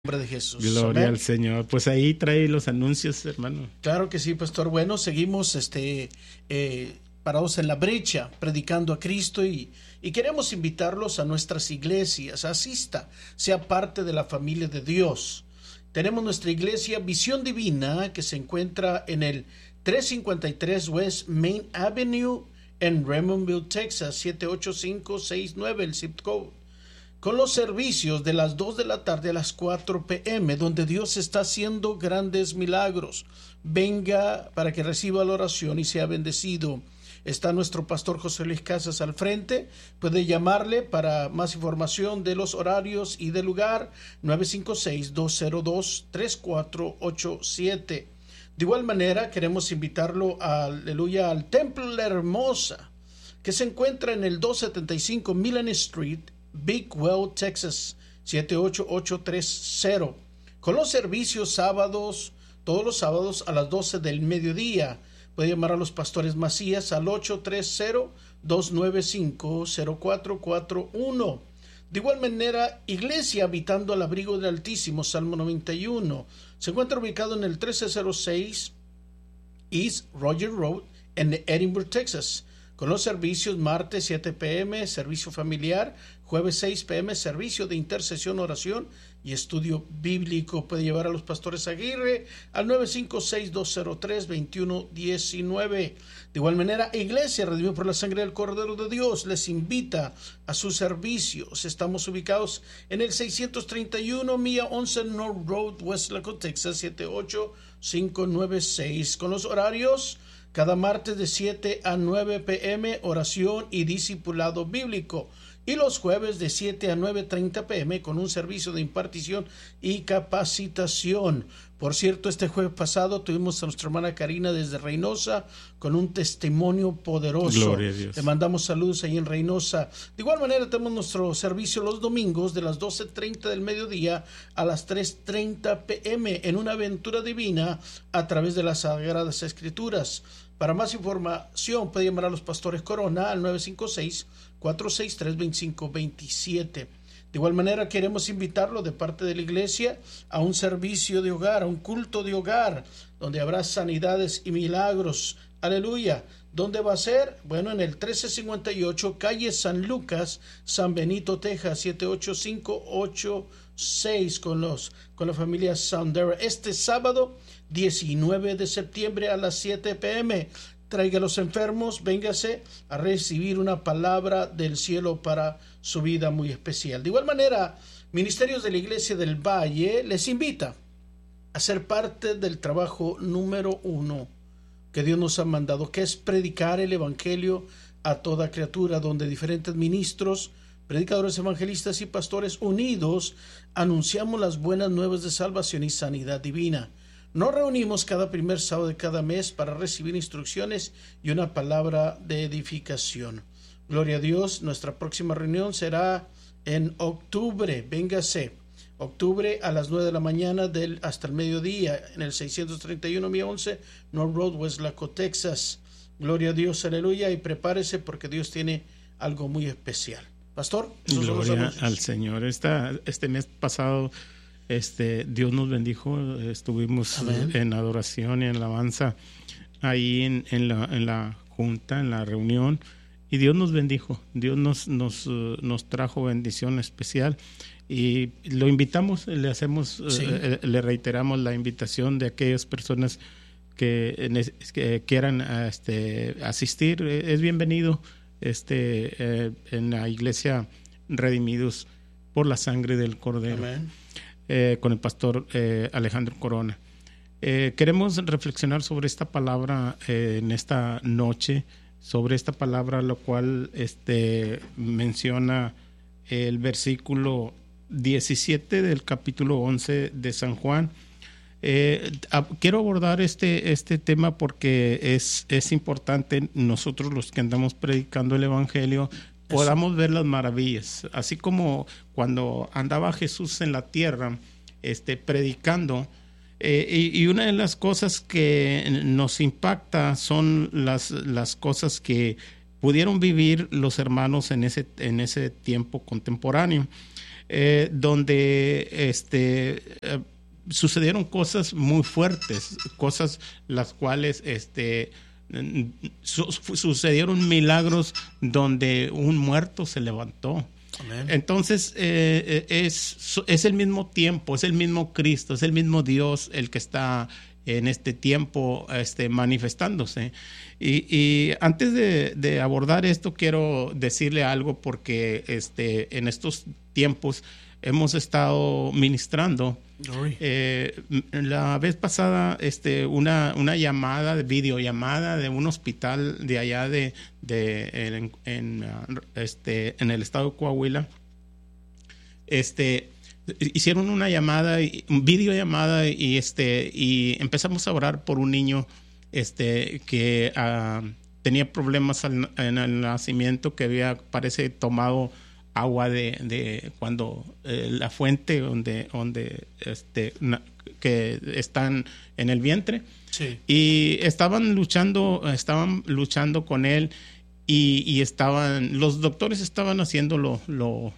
Nombre de Jesús. Gloria Amén. al Señor. Pues ahí trae los anuncios, hermano. Claro que sí, pastor. Bueno, seguimos parados en la brecha, predicando a Cristo y queremos invitarlos a nuestras iglesias. Asista, sea parte de la familia de Dios. Tenemos nuestra iglesia Visión Divina, que se encuentra en el 353 West Main Avenue en Raymondville, Texas, 78569, el zip code. Con los servicios de las 2 de la tarde a las 4 p.m., donde Dios está haciendo grandes milagros. Venga para que reciba la oración y sea bendecido. Está nuestro pastor José Luis Casas al frente. Puede llamarle para más información de los horarios y del lugar, 956-202-3487. De igual manera, queremos invitarlo aleluya, al Templo La Hermosa, que se encuentra en el 275 Millen Street, Big Well, Texas, 78830. Con los servicios sábados, todos los sábados a las 12 del mediodía. Puede llamar a los pastores Macías al 830-295-0441. De igual manera, Iglesia Habitando al Abrigo del Altísimo, Salmo 91. Se encuentra ubicado en el 1306 East Roger Road en Edinburgh, Texas. Con los servicios martes 7 p.m., servicio familiar, jueves 6 p.m., servicio de intercesión, oración y estudio bíblico. Puede llevar a los pastores Aguirre al 956-203-2119. De igual manera, Iglesia Redimido por la Sangre del Cordero de Dios les invita a sus servicios. Estamos ubicados en el 631 Milla 11 North Road, Westlaco, Texas, 78596. Con los horarios: cada martes de 7 a 9 p.m. oración y discipulado bíblico. Y los jueves de 7 a 9:30 p.m. con un servicio de impartición y capacitación. Por cierto, este jueves pasado tuvimos a nuestra hermana Karina desde Reynosa con un testimonio poderoso. Gloria a Dios. Le mandamos saludos ahí en Reynosa. De igual manera tenemos nuestro servicio los domingos de las 12:30 del mediodía a las 3:30 p.m. en una aventura divina a través de las Sagradas Escrituras. Para más información puede llamar a los pastores Corona al 956-463-2527. De igual manera queremos invitarlo de parte de la iglesia a un servicio de hogar, a un culto de hogar, donde habrá sanidades y milagros. Aleluya. ¿Dónde va a ser? Bueno, en el 1358 calle San Lucas, San Benito, Texas, 78586 con la familia Soundera. Este sábado 19 de septiembre a las 7 p.m. Traiga a los enfermos, véngase a recibir una palabra del cielo para su vida muy especial. De igual manera, Ministerios de la Iglesia del Valle les invita a ser parte del trabajo número 1 que Dios nos ha mandado, que es predicar el evangelio a toda criatura, donde diferentes ministros, predicadores, evangelistas y pastores unidos anunciamos las buenas nuevas de salvación y sanidad divina. Nos reunimos cada primer sábado de cada mes para recibir instrucciones y una palabra de edificación. Gloria a Dios. Nuestra próxima reunión será en octubre. Véngase. Octubre a las 9 de la mañana hasta el mediodía en el 631 Milla 11 North Road, Westlaco, Texas. Gloria a Dios, aleluya, y prepárese porque Dios tiene algo muy especial. Pastor, gloria al Señor. Este mes pasado Dios nos bendijo, estuvimos Amén. En adoración y en alabanza ahí en la junta, en la reunión, y Dios nos bendijo. Dios nos trajo bendición especial. Y lo invitamos, le le reiteramos la invitación de aquellas personas que quieran asistir. Es bienvenido en la iglesia Redimidos por la Sangre del Cordero. Amén. Con el pastor Alejandro Corona. Queremos reflexionar sobre esta palabra en esta noche, sobre esta palabra lo cual menciona el versículo 17 del capítulo 11 de San Juan. Quiero abordar este tema porque es importante nosotros los que andamos predicando el evangelio podamos ver las maravillas, así como cuando andaba Jesús en la tierra predicando, y una de las cosas que nos impacta son las cosas que pudieron vivir los hermanos en ese tiempo contemporáneo. donde sucedieron cosas muy fuertes, cosas las cuales sucedieron milagros donde un muerto se levantó. Amén. Entonces es el mismo tiempo, es el mismo Cristo, es el mismo Dios el que está en este tiempo manifestándose. Y antes de abordar esto, quiero decirle algo, porque en estos tiempos hemos estado ministrando. La vez pasada una llamada, videollamada de un hospital de allá en el estado de Coahuila. Hicieron una llamada, videollamada, y empezamos a orar por un niño que tenía problemas en el nacimiento, que había, parece, tomado agua de cuando la fuente donde que están en el vientre. Sí. Y estaban luchando con él, y los doctores estaban haciendo lo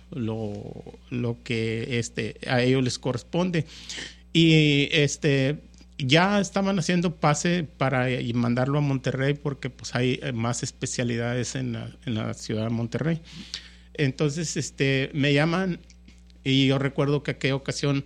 que a ellos les corresponde, y ya estaban haciendo pase para mandarlo a Monterrey, porque pues hay más especialidades en la ciudad de Monterrey. Entonces me llaman, y yo recuerdo que aquella ocasión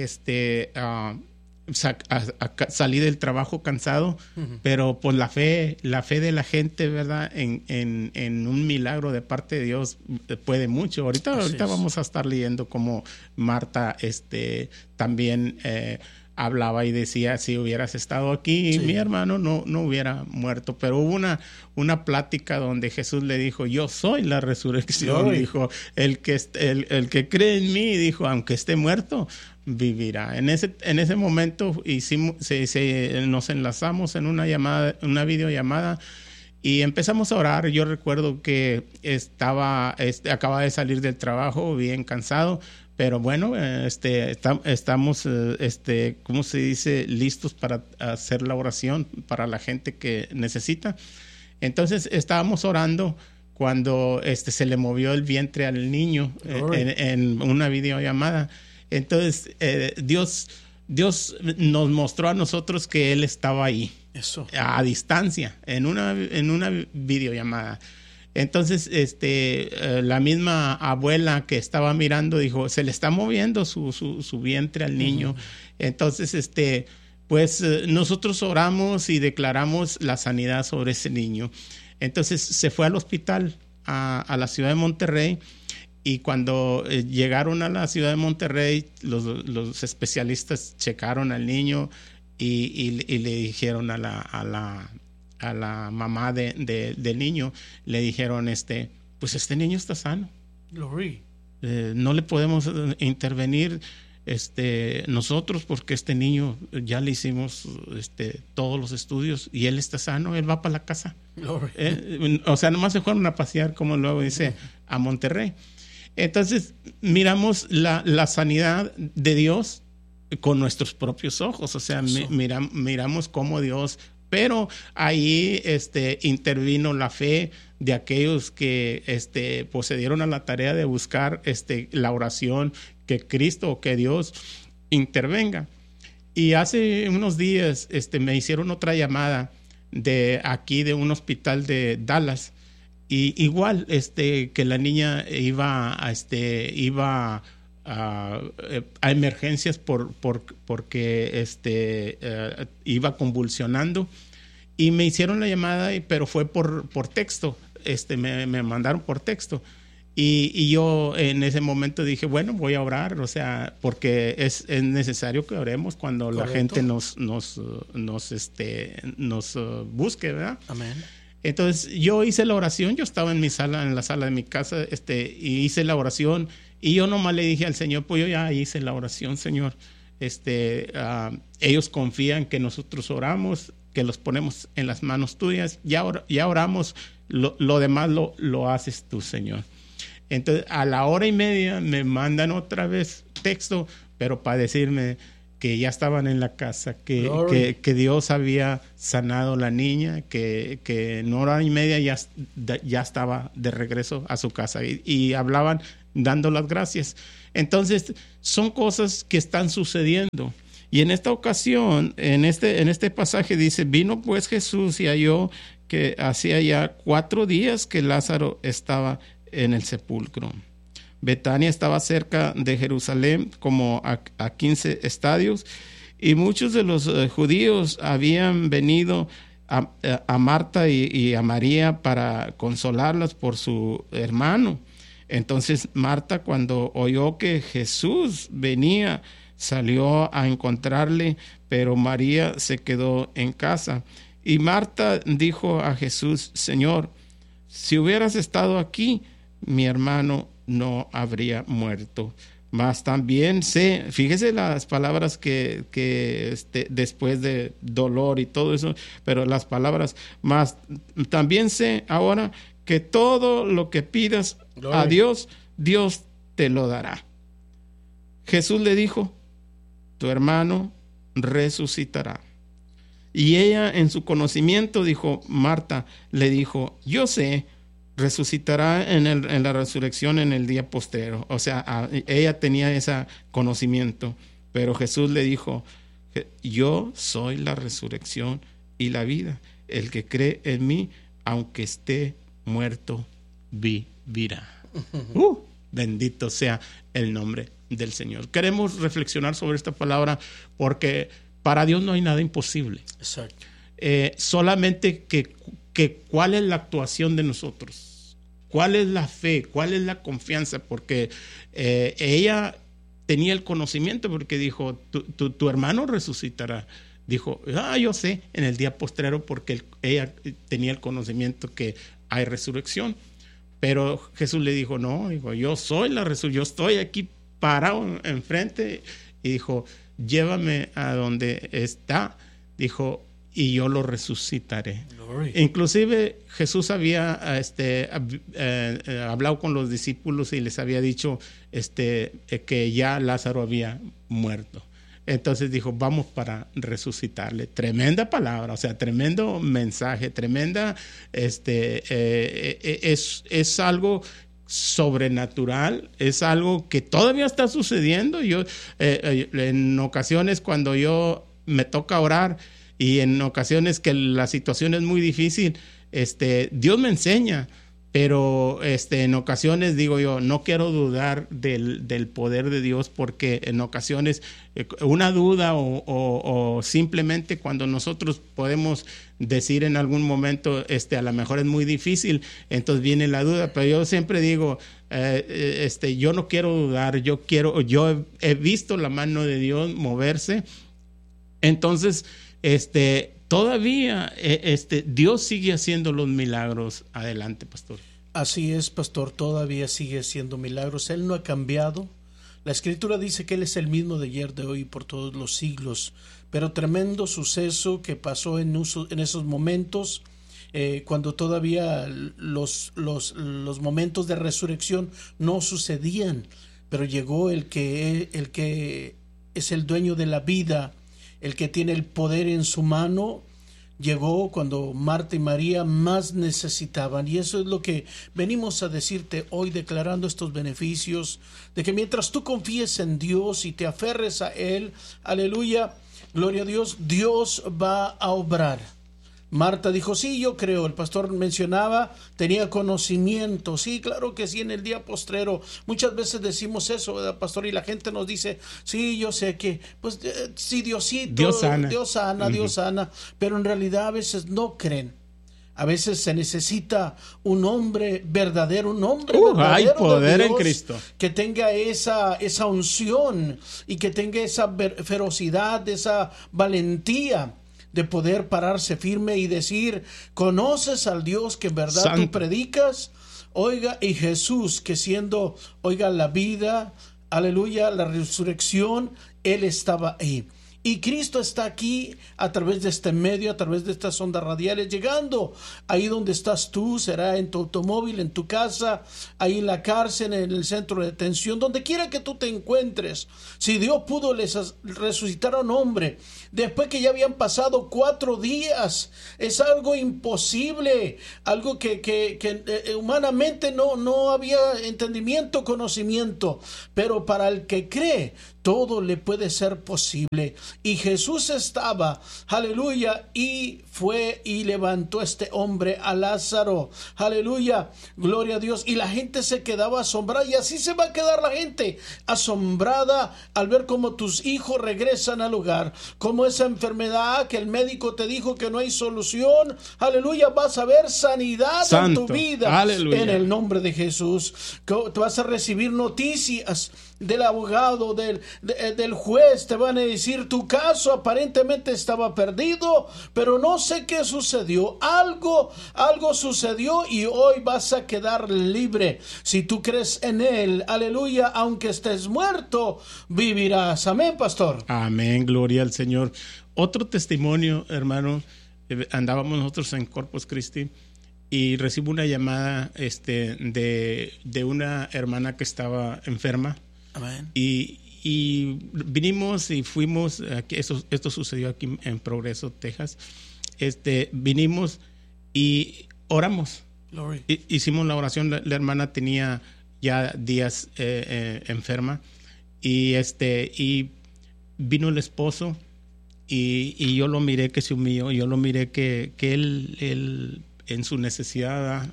salí del trabajo cansado, pero pues la fe de la gente, ¿verdad? En un milagro de parte de Dios puede mucho. Ahorita vamos a estar leyendo cómo Marta también hablaba y decía: si hubieras estado aquí, mi hermano no hubiera muerto. Pero hubo una plática donde Jesús le dijo: yo soy la resurrección. Dijo: el que cree en mí, dijo, aunque esté muerto, vivirá. En ese momento nos enlazamos en una videollamada, y empezamos a orar. Yo recuerdo que acababa de salir del trabajo bien cansado, pero bueno, estamos, ¿cómo se dice?, listos para hacer la oración para la gente que necesita. Entonces estábamos orando cuando se le movió el vientre al niño en una videollamada. Entonces Dios nos mostró a nosotros que Él estaba ahí. Eso. A distancia, en una videollamada. Entonces la misma abuela que estaba mirando dijo: se le está moviendo su vientre al niño. Entonces pues nosotros oramos y declaramos la sanidad sobre ese niño. Entonces se fue al hospital a la ciudad de Monterrey, y cuando llegaron a la ciudad de Monterrey, los especialistas checaron al niño y le dijeron a la mamá del niño, le dijeron: pues este niño está sano. Glory. No le podemos intervenir nosotros, porque este niño ya le hicimos todos los estudios y él está sano, él va para la casa. O sea, nomás se fueron a pasear, como luego dice, a Monterrey. Entonces miramos la sanidad de Dios con nuestros propios ojos. O sea, miramos cómo Dios, pero ahí intervino la fe de aquellos que pues se dieron a la tarea de buscar la oración, que Cristo o que Dios intervenga. Y hace unos días me hicieron otra llamada de aquí, de un hospital de Dallas, y igual que la niña iba a emergencias porque iba convulsionando, y me hicieron la llamada, pero fue por texto. Me mandaron por texto, y yo en ese momento dije: bueno, voy a orar, o sea, porque es necesario que oremos cuando Correcto. La gente nos busque, ¿verdad? Amén. Entonces yo hice la oración. Yo estaba en la sala de mi casa, y hice la oración, y yo nomás le dije al Señor: pues yo ya hice la oración, Señor. Ellos confían que nosotros oramos, que los ponemos en las manos tuyas. Ya oramos, lo demás lo haces tú, Señor. Entonces a la hora y media me mandan otra vez texto, pero para decirme que ya estaban en la casa, que Dios había sanado a la niña, que en hora y media ya estaba de regreso a su casa, y hablaban dando las gracias. Entonces, son cosas que están sucediendo. Y en esta ocasión, en este pasaje dice, vino pues Jesús y halló que hacía ya 4 días que Lázaro estaba en el sepulcro. Betania estaba cerca de Jerusalén, como a 15 estadios, y muchos de los judíos habían venido a Marta y a María para consolarlas por su hermano. Entonces Marta, cuando oyó que Jesús venía, salió a encontrarle, pero María se quedó en casa. Y Marta dijo a Jesús, Señor, si hubieras estado aquí, mi hermano no habría muerto. Mas también sé, fíjese las palabras que después de dolor y todo eso, pero las palabras, mas también sé ahora que todo lo que pidas a Dios, Dios te lo dará. Jesús le dijo, tu hermano resucitará. Y ella en su conocimiento dijo, Marta le dijo, yo sé, resucitará en la resurrección en el día postrero. O sea, ella tenía ese conocimiento, pero Jesús le dijo, yo soy la resurrección y la vida. El que cree en mí, aunque esté muerto, vivirá. Bendito sea el nombre del Señor. Queremos reflexionar sobre esta palabra porque para Dios no hay nada imposible. Exacto. Solamente que cuál es la actuación de nosotros, cuál es la fe, cuál es la confianza, porque ella tenía el conocimiento, porque dijo, tu hermano resucitará. Dijo, yo sé, en el día postrero, porque ella tenía el conocimiento que hay resurrección. Pero Jesús le dijo, no, dijo, yo soy la resurrección, yo estoy aquí parado enfrente. Y dijo, llévame a donde está, dijo, y yo lo resucitaré. Glory. Inclusive Jesús había hablado con los discípulos y les había dicho que ya Lázaro había muerto. Entonces dijo, vamos para resucitarle. Tremenda palabra, o sea, tremendo mensaje, tremenda, es algo sobrenatural, es algo que todavía está sucediendo. Yo en ocasiones cuando yo me toca orar y en ocasiones que la situación es muy difícil, Dios me enseña, pero en ocasiones digo yo, no quiero dudar del poder de Dios, porque en ocasiones una duda o simplemente cuando nosotros podemos decir en algún momento, a lo mejor es muy difícil, entonces viene la duda, pero yo siempre digo, yo no quiero dudar, yo he visto la mano de Dios moverse. Entonces, todavía Dios sigue haciendo los milagros. Adelante, pastor. Así es, pastor, todavía sigue haciendo milagros. Él no ha cambiado. La Escritura dice que Él es el mismo de ayer, de hoy y por todos los siglos. Pero tremendo suceso que pasó en esos momentos, cuando todavía los momentos de resurrección no sucedían. Pero llegó el que es el dueño de la vida, el que tiene el poder en su mano. Llegó cuando Marta y María más necesitaban, y eso es lo que venimos a decirte hoy, declarando estos beneficios de que mientras tú confíes en Dios y te aferres a Él, aleluya, gloria a Dios, Dios va a obrar. Marta dijo, sí, yo creo. El pastor mencionaba, tenía conocimiento. Sí, claro que sí, en el día postrero. Muchas veces decimos eso, ¿verdad, pastor? Y la gente nos dice, sí, yo sé que, pues, sí, Diosito, Dios sana, Dios sana. Pero en realidad a veces no creen. A veces se necesita un hombre verdadero, hay poder en Cristo, que tenga esa unción y que tenga esa ferocidad, esa valentía de poder pararse firme y decir, conoces al Dios que en verdad Santo. Tú predicas, oiga, y Jesús que siendo, oiga, la vida, aleluya, la resurrección, Él estaba ahí. Y Cristo está aquí a través de este medio, a través de estas ondas radiales, llegando ahí donde estás tú, será en tu automóvil, en tu casa, ahí en la cárcel, en el centro de detención, donde quiera que tú te encuentres. Si Dios pudo resucitar a un hombre después que ya habían pasado 4 días, es algo imposible, algo que humanamente no había entendimiento, conocimiento, pero para el que cree, todo le puede ser posible. Y Jesús estaba, aleluya, y fue y levantó a este hombre, a Lázaro, aleluya, gloria a Dios. Y la gente se quedaba asombrada, y así se va a quedar la gente asombrada al ver cómo tus hijos regresan al hogar, como esa enfermedad que el médico te dijo que no hay solución, aleluya, vas a ver sanidad Santo, en tu vida, aleluya. en el nombre de Jesús. Te vas a recibir noticias del abogado, del juez, te van a decir tu caso aparentemente estaba perdido, pero no sé qué sucedió, algo sucedió y hoy vas a quedar libre. Si tú crees en él, aleluya, aunque estés muerto, vivirás. Amén, pastor. Amén, gloria al Señor. Otro testimonio, hermano, andábamos nosotros en Corpus Christi y recibo una llamada de una hermana que estaba enferma. Amén. Y vinimos y fuimos, esto sucedió aquí en Progreso, Texas. Vinimos y oramos. Hicimos la oración. La hermana tenía ya días enferma y vino el esposo y yo lo miré que se humilló. Yo lo miré que él en su necesidad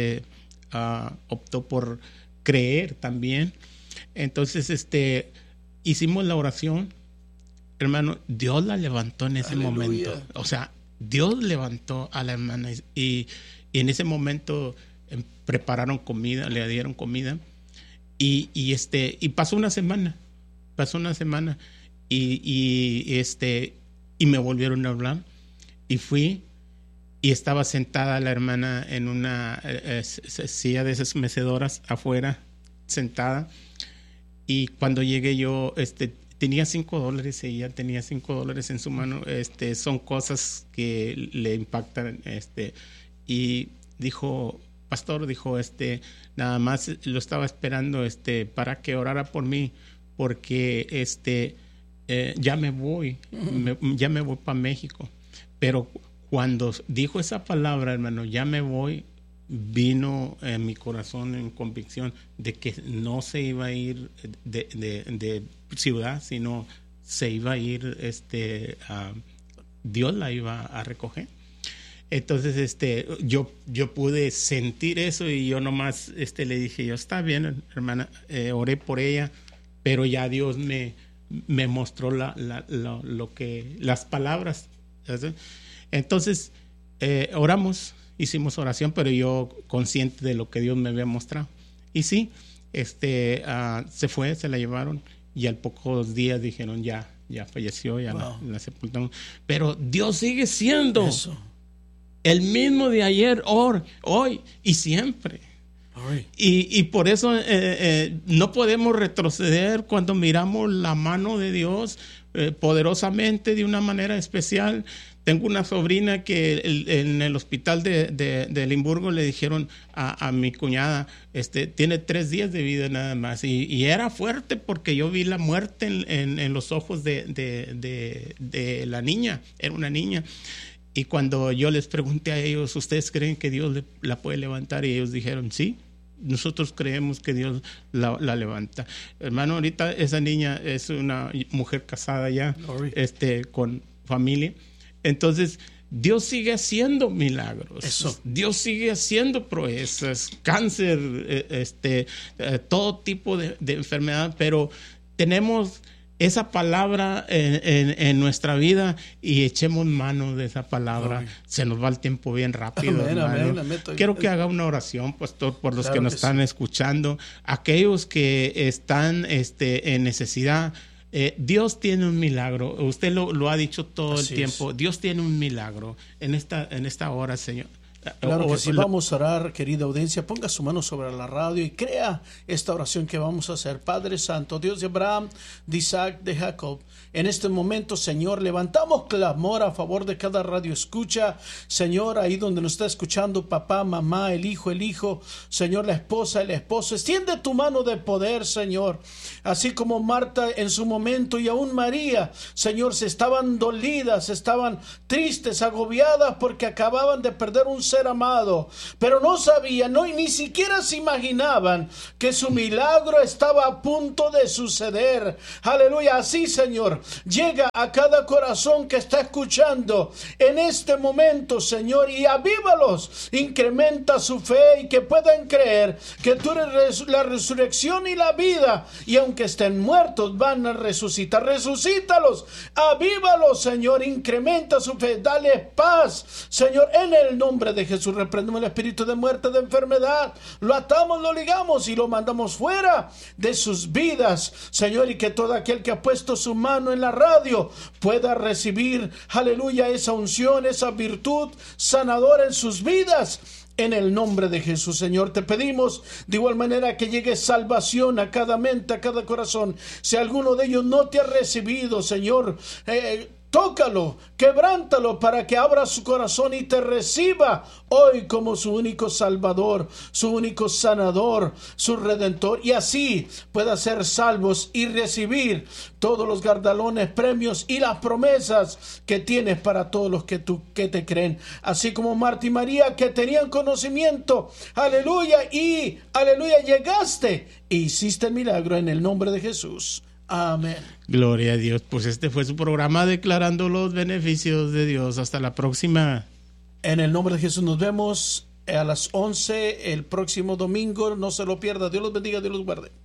optó por creer también. Entonces hicimos la oración, hermano. Dios la levantó en ese momento. O sea, Dios levantó a la hermana y en ese momento prepararon comida, le dieron comida y pasó una semana y me volvieron a hablar y fui y estaba sentada la hermana en una silla de esas mecedoras afuera, sentada. Y cuando llegué yo, tenía $5, ella tenía $5 en su mano. Son cosas que le impactan. Y dijo, pastor, nada más lo estaba esperando, para que orara por mí, porque ya me voy para México. Pero cuando dijo esa palabra, hermano, ya me voy, vino en mi corazón en convicción de que no se iba a ir de ciudad, sino se iba a ir, Dios la iba a recoger. Entonces yo pude sentir eso y yo nomás le dije, yo está bien, hermana, oré por ella, pero ya Dios me mostró lo que las palabras, ¿sí? Entonces oramos. Hicimos oración, pero yo consciente de lo que Dios me había mostrado. Y sí, se fue, se la llevaron y al pocos días dijeron ya falleció, ya la sepultaron. Pero Dios sigue siendo el mismo de ayer, hoy y siempre. Y por eso no podemos retroceder cuando miramos la mano de Dios poderosamente, de una manera especial. Tengo una sobrina que en el hospital de Limburgo le dijeron a mi cuñada, tiene 3 días de vida nada más. Y era fuerte porque yo vi la muerte en los ojos de la niña. Era una niña. Y cuando yo les pregunté a ellos, ¿ustedes creen que Dios la puede levantar? Y ellos dijeron, sí, nosotros creemos que Dios la levanta. Hermano, ahorita esa niña es una mujer casada ya, con familia. Entonces, Dios sigue haciendo milagros. Eso. Dios sigue haciendo proezas, cáncer, todo tipo de enfermedad, pero tenemos esa palabra en nuestra vida y echemos mano de esa palabra. Amén. Se nos va el tiempo bien rápido. Amén. Quiero que haga una oración, pastor, por los que nos están escuchando, aquellos que están en necesidad. Dios tiene un milagro. Usted lo ha dicho todo el tiempo. Dios tiene un milagro en esta hora, Señor. Claro que sí, vamos a orar, querida audiencia. Ponga su mano sobre la radio y crea esta oración que vamos a hacer. Padre Santo, Dios de Abraham, de Isaac, de Jacob, en este momento, Señor, levantamos clamor a favor de cada radio escucha. Señor, ahí donde nos está escuchando papá, mamá, el hijo, Señor, la esposa, el esposo. Extiende tu mano de poder, Señor. Así como Marta en su momento y aún María, Señor, se estaban dolidas, estaban tristes, agobiadas porque acababan de perder un ser amado, pero no sabían, no, ni siquiera se imaginaban que su milagro estaba a punto de suceder. Aleluya. Así, Señor, llega a cada corazón que está escuchando en este momento, Señor, y avívalos, incrementa su fe y que puedan creer que tú eres la resurrección y la vida, y aunque estén muertos van a resucitar. Resucítalos, avívalos, Señor, incrementa su fe, dale paz, Señor, en el nombre de Jesús. Reprendemos el espíritu de muerte, de enfermedad, lo atamos, lo ligamos y lo mandamos fuera de sus vidas, Señor, y que todo aquel que ha puesto su mano en la radio pueda recibir, aleluya, esa unción, esa virtud sanadora en sus vidas. En el nombre de Jesús, Señor, te pedimos de igual manera que llegue salvación a cada mente, a cada corazón. Si alguno de ellos no te ha recibido, Señor, tócalo, quebrántalo para que abra su corazón y te reciba hoy como su único Salvador, su único sanador, su Redentor, y así pueda ser salvos y recibir todos los galardones, premios y las promesas que tienes para todos los que te creen. Así como Marta y María, que tenían conocimiento, aleluya, y aleluya, llegaste e hiciste el milagro en el nombre de Jesús. Amén. Gloria a Dios. Pues este fue su programa declarando los beneficios de Dios. Hasta la próxima. En el nombre de Jesús nos vemos a las 11 el próximo domingo. No se lo pierda. Dios los bendiga, Dios los guarde.